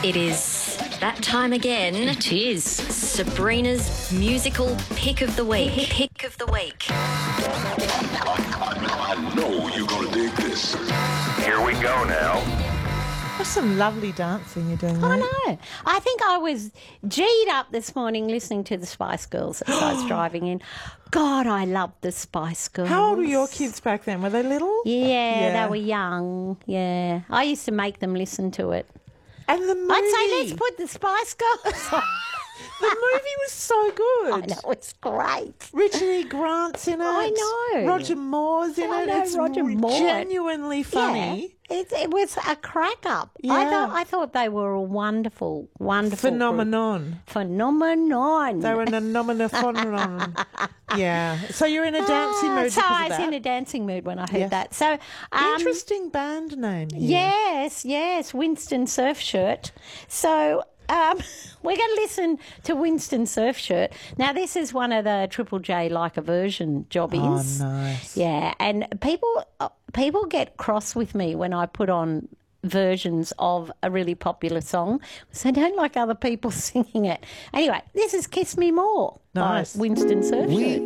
It is that time again. It is. Sabrina's musical pick of the week. Pick of the week. I know you're going to dig this. Here we go now. That's some lovely dancing you're doing, I mate. know. I think I was G'd up this morning listening to the Spice Girls as I was driving in. God, I loved the Spice Girls. How old were your kids back then? Were they little? Yeah, they were young. Yeah. I used to make them listen to it. And the movie. I'd say, let's put the Spice Girls on. The movie was so good. I know, it's great. Richard E. Grant's in it. I know. Roger Moore's in I it. know, It's Roger Moore. genuinely funny. Yeah, it was a crack up. Yeah. I thought they were a wonderful, wonderful Phenomenon. group. Phenomenon. They were in a phenomenon. Yeah. So you're in a dancing mood So because I of was that. in a dancing mood when I heard Yes. that. So Interesting band name here. Yes, Winston Surfshirt. So we're going to listen to Winston Surfshirt. Now, this is one of the Triple J like a version jobbings. Oh, nice. Yeah, and people get cross with me when I put on versions of a really popular song because I don't like other people singing it. Anyway, this is Kiss Me More Nice. by Winston Surfshirt.